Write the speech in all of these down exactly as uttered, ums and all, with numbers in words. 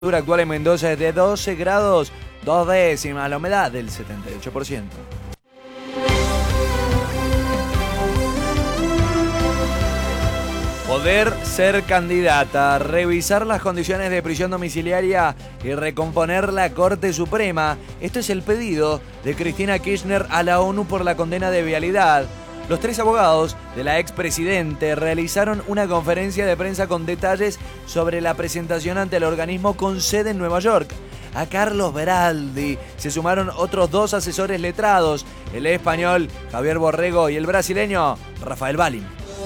temperatura actual en Mendoza es de doce grados, dos décimas, la humedad del setenta y ocho por ciento. Poder ser candidata, revisar las condiciones de prisión domiciliaria y recomponer la Corte Suprema. Esto es el pedido de Cristina Kirchner a la ONU por la condena de Vialidad. Los tres abogados de la expresidente realizaron una conferencia de prensa con detalles sobre la presentación ante el organismo con sede en Nueva York. A Carlos Beraldi se sumaron otros dos asesores letrados, el español Javier Borrego y el brasileño Rafael Balin.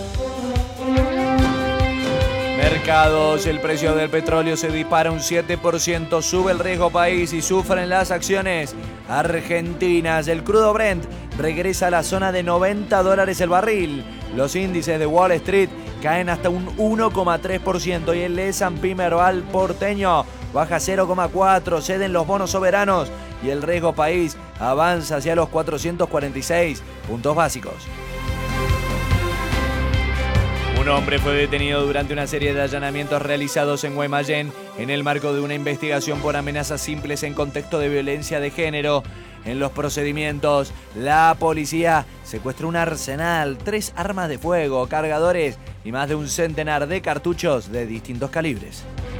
Mercados, el precio del petróleo se dispara un siete por ciento, sube el riesgo país y sufren las acciones argentinas. El crudo Brent regresa a la zona de noventa dólares el barril. Los índices de Wall Street caen hasta un uno coma tres por ciento y el S and P Merval porteño baja cero coma cuatro por ciento, ceden los bonos soberanos y el riesgo país avanza hacia los cuatrocientos cuarenta y seis puntos básicos. Un hombre fue detenido durante una serie de allanamientos realizados en Guaymallén en el marco de una investigación por amenazas simples en contexto de violencia de género. En los procedimientos, la policía secuestró un arsenal, tres armas de fuego, cargadores y más de un centenar de cartuchos de distintos calibres.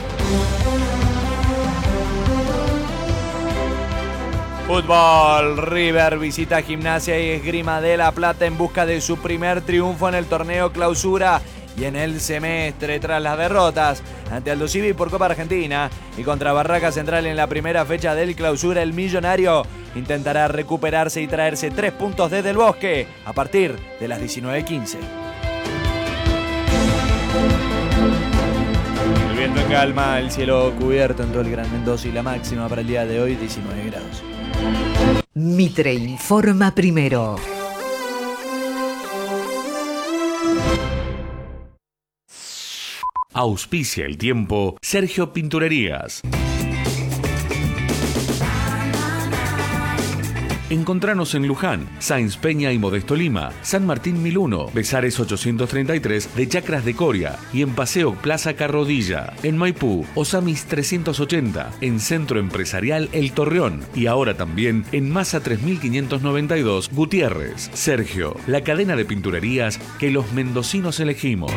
Fútbol, River visita Gimnasia y Esgrima de La Plata en busca de su primer triunfo en el torneo Clausura y en el semestre tras las derrotas ante Aldo Civi por Copa Argentina y contra Barraca Central en la primera fecha del Clausura. El millonario intentará recuperarse y traerse tres puntos desde el Bosque a partir de las diecinueve quince. El viento en calma, el cielo cubierto en todo el Gran Mendoza y la máxima para el día de hoy diecinueve grados. Mitre informa primero. Auspicia el tiempo Sergio Pinturerías. Encontranos en Luján, Sáenz Peña y Modesto Lima, San Martín mil uno, Besares ochocientos treinta y tres de Chacras de Coria y en Paseo Plaza Carrodilla. En Maipú, Osamis trescientos ochenta, en Centro Empresarial El Torreón y ahora también en Masa tres mil quinientos noventa y dos Gutiérrez. Sergio, la cadena de pinturerías que los mendocinos elegimos.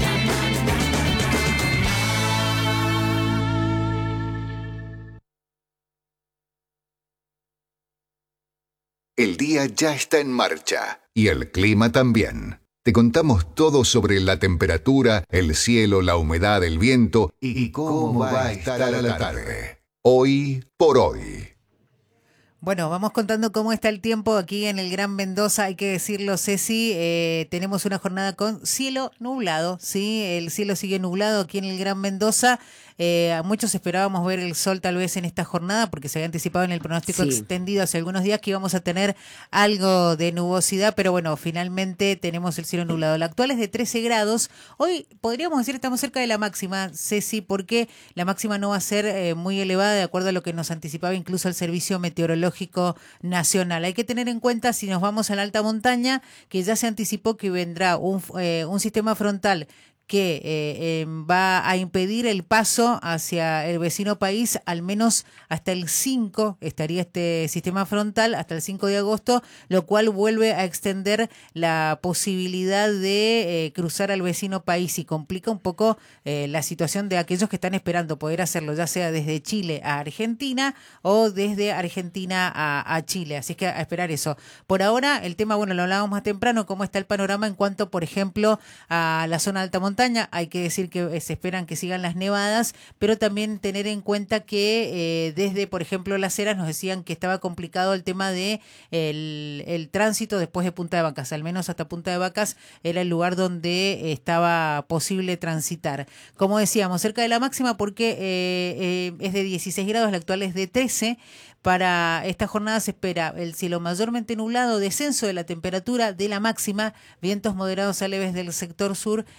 El día ya está en marcha y el clima también. Te contamos todo sobre la temperatura, el cielo, la humedad, el viento y cómo va a estar a la tarde. Hoy por hoy. Bueno, vamos contando cómo está el tiempo aquí en el Gran Mendoza. Hay que decirlo, Ceci, eh, tenemos una jornada con cielo nublado, ¿sí? El cielo sigue nublado aquí en el Gran Mendoza. Eh, a muchos esperábamos ver el sol tal vez en esta jornada porque se había anticipado en el pronóstico sí. extendido hace algunos días que íbamos a tener algo de nubosidad, pero bueno, finalmente tenemos el cielo nublado. La actual es de trece grados. Hoy podríamos decir estamos cerca de la máxima, Ceci, porque la máxima no va a ser eh, muy elevada de acuerdo a lo que nos anticipaba incluso el Servicio Meteorológico Nacional. Hay que tener en cuenta, si nos vamos a la alta montaña, que ya se anticipó que vendrá un, eh, un sistema frontal que eh, eh, va a impedir el paso hacia el vecino país, al menos hasta el cinco, estaría este sistema frontal, hasta el cinco de agosto, lo cual vuelve a extender la posibilidad de eh, cruzar al vecino país y complica un poco eh, la situación de aquellos que están esperando poder hacerlo, ya sea desde Chile a Argentina o desde Argentina a, a Chile, así que a esperar eso. Por ahora, el tema, bueno, lo hablábamos más temprano, cómo está el panorama en cuanto, por ejemplo, a la zona de alta montaña. Hay que decir que se esperan que sigan las nevadas, pero también tener en cuenta que eh, desde, por ejemplo, Las Heras nos decían que estaba complicado el tema de el, el tránsito después de Punta de Vacas, al menos hasta Punta de Vacas era el lugar donde estaba posible transitar. Como decíamos, cerca de la máxima porque eh, eh, es de dieciséis grados, la actual es de trece. Para esta jornada se espera el cielo mayormente nublado, descenso de la temperatura de la máxima, vientos moderados a leves del sector sur y ne-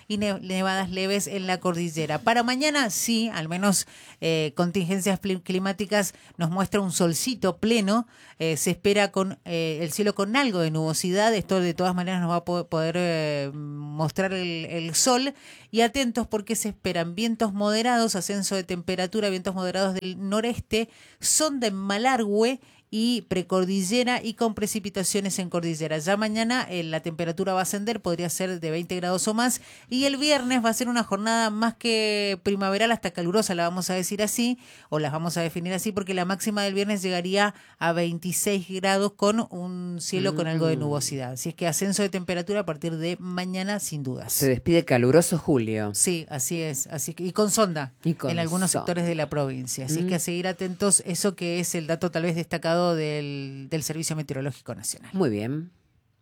nevadas leves en la cordillera. Para mañana sí, al menos eh, contingencias climáticas nos muestra un solcito pleno. Eh, se espera con eh, el cielo con algo de nubosidad. Esto de todas maneras nos va a poder eh, mostrar el, el sol. Y atentos porque se esperan vientos moderados, ascenso de temperatura, vientos moderados del noreste, sonda en Malargüe y precordillera y con precipitaciones en cordillera. Ya mañana eh, la temperatura va a ascender, podría ser de veinte grados o más, y el viernes va a ser una jornada más que primaveral, hasta calurosa, la vamos a decir así, o las vamos a definir así, porque la máxima del viernes llegaría a veintiséis grados con un cielo mm. con algo de nubosidad. Así es que ascenso de temperatura a partir de mañana, sin dudas. Se despide caluroso julio. Sí, así es, así que, y con sonda y con en algunos sonda. sectores de la provincia. Así mm. que a seguir atentos, eso que es el dato tal vez destacado Del, del Servicio Meteorológico Nacional. Muy bien.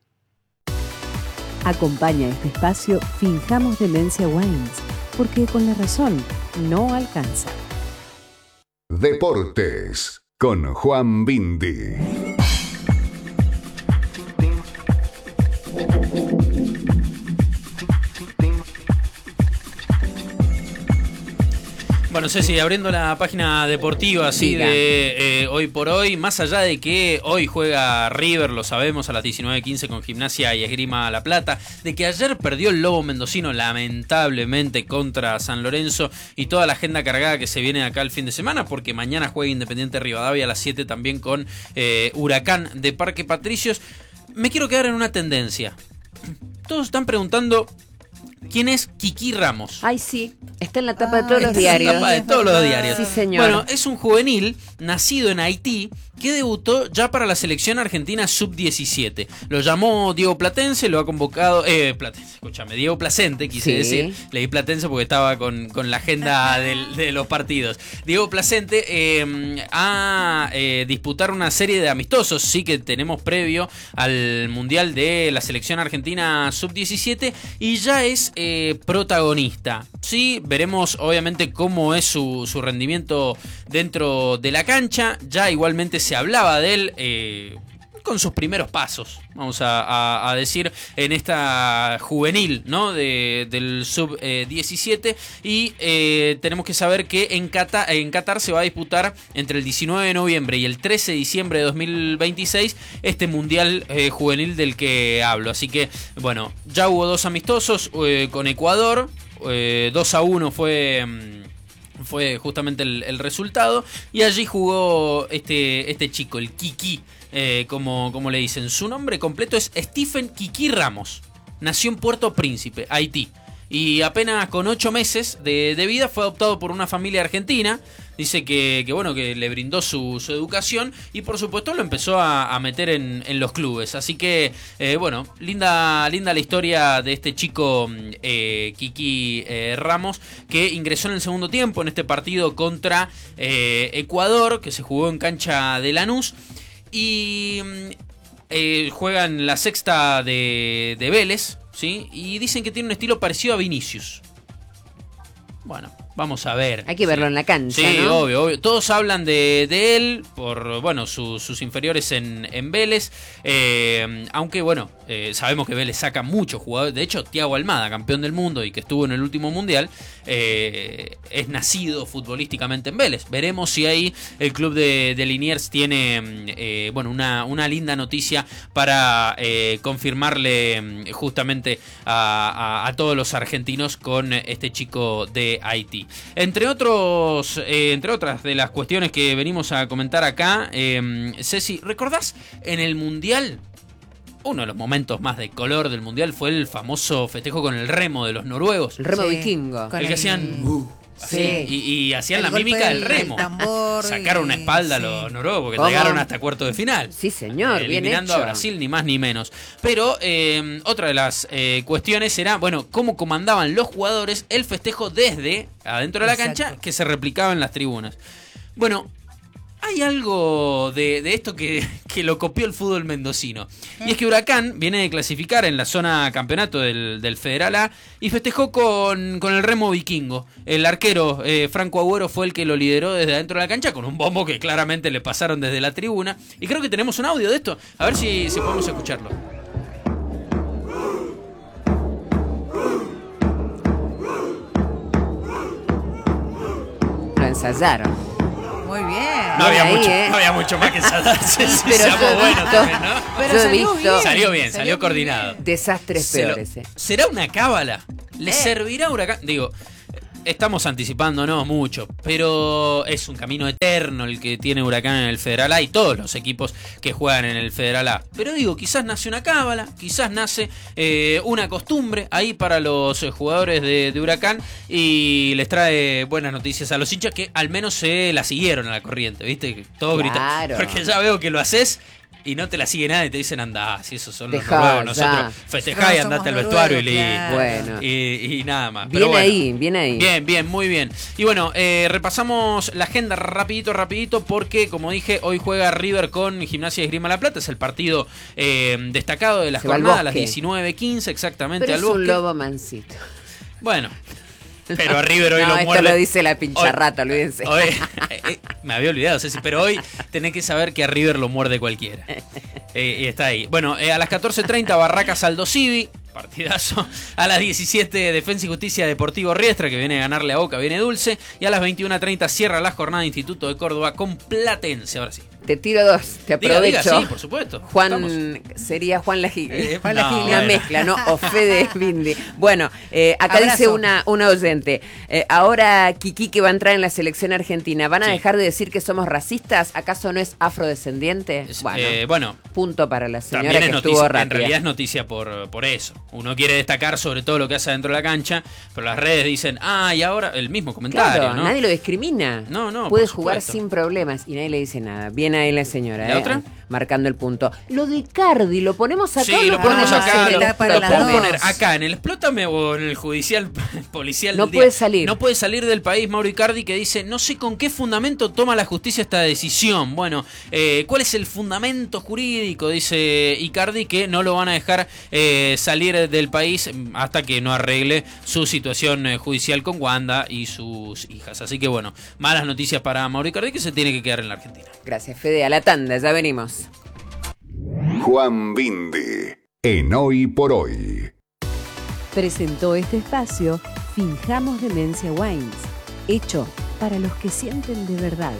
Acompaña este espacio Finjamos Demencia Wines, porque con la razón no alcanza. Deportes con Juan Bindi. Bueno, Ceci, abriendo la página deportiva así Diga. de eh, hoy por hoy, más allá de que hoy juega River, lo sabemos, a las diecinueve quince con Gimnasia y Esgrima La Plata, de que ayer perdió el Lobo Mendocino lamentablemente contra San Lorenzo y toda la agenda cargada que se viene acá el fin de semana, porque mañana juega Independiente Rivadavia a las siete también con eh, Huracán de Parque Patricios. Me quiero quedar en una tendencia. Todos están preguntando quién es Kiki Ramos. Ay, sí, está en la tapa de todos los Está diarios. en la tapa de todos los diarios. Sí, señor. Bueno, es un juvenil nacido en Haití que debutó ya para la selección argentina sub diecisiete. Lo llamó Diego Platense, lo ha convocado... Eh, Platense, escúchame, Diego Placente, quise Sí. decir. Leí Platense porque estaba con, con la agenda del, de los partidos. Diego Placente eh, a eh, disputar una serie de amistosos, sí que tenemos previo al Mundial de la selección argentina sub diecisiete, y ya es eh, protagonista. Sí, veremos obviamente cómo es su, su rendimiento dentro de la cancha. Ya igualmente se hablaba de él eh, con sus primeros pasos, vamos a, a, a decir, en esta juvenil, ¿no? De, del sub diecisiete. Y eh, tenemos que saber que en Qatar, en Qatar se va a disputar entre el diecinueve de noviembre y el trece de diciembre de dos mil veintiséis este mundial eh, juvenil del que hablo. Así que, bueno, ya hubo dos amistosos eh, con Ecuador, eh, dos a uno fue... fue justamente el, el resultado, y allí jugó este, este chico, el Kiki, eh, como, como le dicen. Su nombre completo es Stephen Kiki Ramos. Nació en Puerto Príncipe, Haití, y apenas con ocho meses de, de vida fue adoptado por una familia argentina. Dice que, que bueno, que le brindó su, su educación y por supuesto lo empezó a, a meter en, en los clubes. Así que, eh, bueno, linda, linda la historia de este chico eh, Kiki eh, Ramos, que ingresó en el segundo tiempo en este partido contra eh, Ecuador, que se jugó en cancha de Lanús, y eh, juega en la sexta de, de Vélez, ¿sí? Y dicen que tiene un estilo parecido a Vinicius. Bueno, vamos a ver. Hay que verlo sí. en la cancha, Sí, ¿no? obvio, obvio. Todos hablan de, de él por, bueno, su, sus inferiores en, en Vélez. Eh, aunque, bueno, eh, sabemos que Vélez saca muchos jugadores. De hecho, Thiago Almada, campeón del mundo y que estuvo en el último mundial, eh, es nacido futbolísticamente en Vélez. Veremos si ahí el club de, de Liniers tiene, eh, bueno, una, una linda noticia para eh, confirmarle justamente a, a, a todos los argentinos con este chico de Haití. Entre otros, eh, entre otras de las cuestiones que venimos a comentar acá, eh, Ceci, ¿recordás en el Mundial? Uno de los momentos más de color del Mundial fue el famoso festejo con el remo de los noruegos. El remo Sí, vikingo. con El que hacían... Uh, así, Sí. y, y hacían El la golpe mímica del- del remo. del tambor Sacaron una y- espalda a sí. los noruegos porque ¿Cómo? llegaron hasta cuarto de final. Sí, señor, bien Eliminando hecho. a Brasil, ni más ni menos. Pero eh, otra de las eh, cuestiones era, bueno, cómo comandaban los jugadores el festejo desde adentro de la Exacto. cancha, que se replicaba en las tribunas. Bueno, hay algo de, de esto que, que lo copió el fútbol mendocino. Y es que Huracán viene de clasificar en la zona campeonato del, del Federal A y festejó con, con el remo vikingo. El arquero eh, Franco Agüero fue el que lo lideró desde adentro de la cancha con un bombo que claramente le pasaron desde la tribuna. Y creo que tenemos un audio de esto. A ver si, si podemos escucharlo. ensayaron. Muy bien. No había, Ahí, mucho, ¿eh? no había mucho más que ensayarse. Sí, si pero seamos yo he buenos visto- también, ¿no? Pero Yo he salió visto- bien. Salió bien, Salió salió muy coordinado. Desastres Se lo- peores. eh. ¿Será una cábala? ¿Le Eh. servirá Huracán? Digo, estamos anticipándonos mucho, pero es un camino eterno el que tiene Huracán en el Federal A y todos los equipos que juegan en el Federal A. Pero digo, quizás nace una cábala, quizás nace eh, una costumbre ahí para los eh, jugadores de, de Huracán y les trae buenas noticias a los hinchas que al menos se la siguieron a la corriente, ¿viste? Que todo Claro. grita. Porque ya veo que lo haces y no te la sigue nadie y te dicen anda, si esos son los Dejá, noruegos, ya. nosotros festejá y Nosotros andate al somos vestuario y, noruegos, li- claro. Bueno. y, y nada más. Bien Pero bueno. ahí, bien ahí. Bien, bien, muy bien. Y bueno, eh, repasamos la agenda rapidito, rapidito, porque como dije, hoy juega River con Gimnasia de Esgrima La Plata, es el partido eh, destacado de la Se va al jornada, a las bosque. diecinueve quince exactamente Pero al es un bosque. lobo mansito. Bueno, pero a River hoy No, lo esto muerde. lo dice la pincharrata, Hoy- olvídense. hoy- eh, eh, me había olvidado, Ceci, pero hoy tenés que saber que a River lo muerde cualquiera. Eh, y está ahí. Bueno, eh, a las catorce treinta Barracas Aldo Civi, partidazo. A las diecisiete Defensa y Justicia Deportivo Riestra, que viene a ganarle a Boca, viene dulce. Y a las veintiuna treinta cierra la jornada Instituto de Córdoba con Platense. Ahora sí. Te tiro dos, te Diga, aprovecho. diga, sí, por supuesto. Juan Estamos. sería Juan Lajigui. Eh, Juan no, Lajigui. Una bueno. mezcla, ¿no? O Fede Bindi. Bueno, eh, acá Abrazo. dice una, una oyente. eh, ahora Kiki que va a entrar en la selección argentina, ¿van a Sí. dejar de decir que somos racistas? ¿Acaso no es afrodescendiente? Es- Bueno, eh, bueno, punto para la señora también es que noticia, estuvo en rápida. realidad es noticia por, por eso. Uno quiere destacar sobre todo lo que hace dentro de la cancha, pero las redes dicen, ah, y ahora el mismo comentario, Claro, ¿no? nadie lo discrimina. No, no, Puede por jugar supuesto. sin problemas y nadie le dice nada. Bien ahí la señora, ¿La ¿eh? otra? Marcando el punto. Lo de Cardi, ¿lo ponemos acá Sí, o lo ponemos Ah, acá. sí, Lo, está para lo las puedo dos. poner acá en el Explótame o en el judicial policial. No del día. puede salir. No puede salir del país Mauro Icardi, que dice, no sé con qué fundamento toma la justicia esta decisión. Bueno, eh, ¿cuál es el fundamento jurídico? Dice Icardi, que no lo van a dejar eh, salir del país hasta que no arregle su situación eh, judicial con Wanda y sus hijas. Así que bueno, malas noticias para Mauro Icardi, que se tiene que quedar en la Argentina. Gracias, Fede. A la tanda, ya venimos. Juan Bindi, en Hoy por Hoy. Presentó este espacio Finjamos Demencia Wines, hecho para los que sienten de verdad.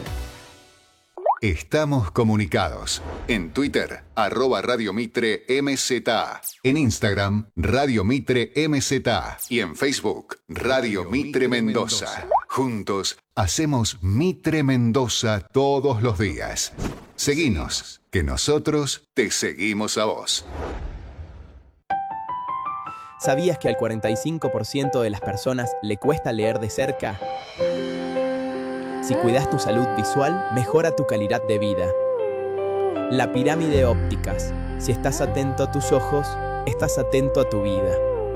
Estamos comunicados. En Twitter, arroba Radio Mitre M Z A. En Instagram, Radio Mitre M Z A. Y en Facebook, Radio Mitre Mendoza. Juntos, hacemos Mitre Mendoza todos los días. Seguinos, que nosotros te seguimos a vos. ¿Sabías que al cuarenta y cinco por ciento de las personas le cuesta leer de cerca? Si cuidas tu salud visual, mejora tu calidad de vida. La pirámide ópticas. Si estás atento a tus ojos, estás atento a tu vida.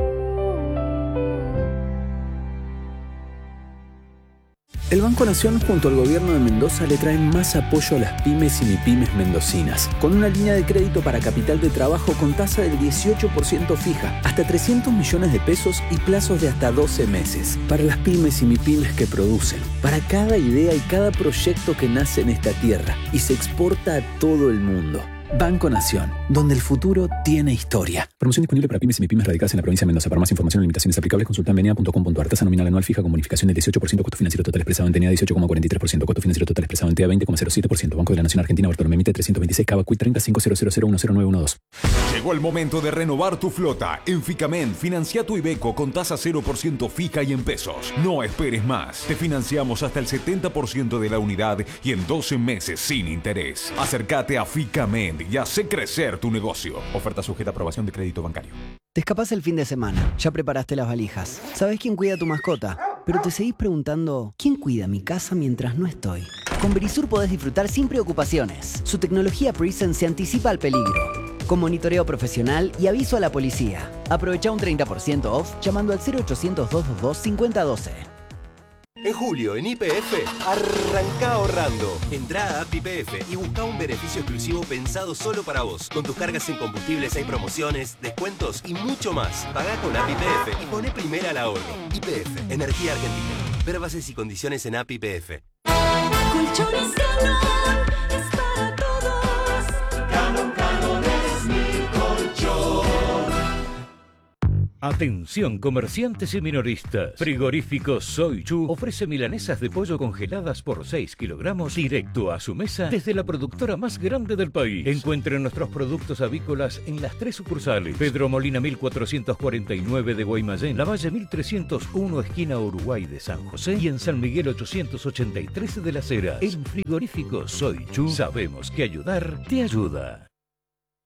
El Banco Nación junto al gobierno de Mendoza le traen más apoyo a las pymes y mipymes mendocinas, con una línea de crédito para capital de trabajo con tasa del dieciocho por ciento fija, hasta trescientos millones de pesos y plazos de hasta doce meses. Para las pymes y mipymes que producen, para cada idea y cada proyecto que nace en esta tierra y se exporta a todo el mundo. Banco Nación, donde el futuro tiene historia. Promoción disponible para pymes y mipymes radicadas en la provincia de Mendoza. Para más información o limitaciones aplicables, consulta en venida punto com punto ar. Tasa nominal anual fija con bonificación del dieciocho por ciento, costo financiero total expresado en T E A dieciocho coma cuarenta y tres por ciento, costo financiero total expresado en T E A veinte coma cero siete por ciento. Banco de la Nación Argentina, Bartolomé Mitre trescientos veintiséis, Cava Cuit treinta, cinco cero cero cero uno cero nueve uno dos. Llegó el momento de renovar tu flota. En Ficamen, financia tu Iveco con tasa cero por ciento fija y en pesos. No esperes más. Te financiamos hasta el setenta por ciento de la unidad y en doce meses sin interés. Acércate a Ficamen y hace crecer tu negocio. Oferta sujeta a aprobación de crédito bancario. Te escapás el fin de semana, ya preparaste las valijas. ¿Sabés quién cuida a tu mascota? Pero te seguís preguntando, ¿quién cuida mi casa mientras no estoy? Con Verisur podés disfrutar sin preocupaciones. Su tecnología Prisen se anticipa al peligro, con monitoreo profesional y aviso a la policía. Aprovecha un treinta por ciento off llamando al cero ochocientos, doscientos veintidós, cincuenta doce. En julio, en Y P F, arranca ahorrando. Entrá a App Y P F y busca un beneficio exclusivo pensado solo para vos. Con tus cargas en combustibles hay promociones, descuentos y mucho más. Pagá con App Y P F y poné primera al ahorro. Y P F, Energía Argentina. Ver bases y condiciones en App Y P F. Colchones Canon es para todos. Canon, Canon es mi colchón. Atención comerciantes y minoristas. Frigorífico Soy Chu ofrece milanesas de pollo congeladas por seis kilogramos directo a su mesa desde la productora más grande del país. Encuentren nuestros productos avícolas en las tres sucursales: Pedro Molina mil cuatrocientos cuarenta y nueve de Guaymallén, Lavalle mil trescientos uno esquina Uruguay de San José y en San Miguel ochocientos ochenta y tres de Las Heras. En Frigorífico Soy Chu sabemos que ayudar te ayuda.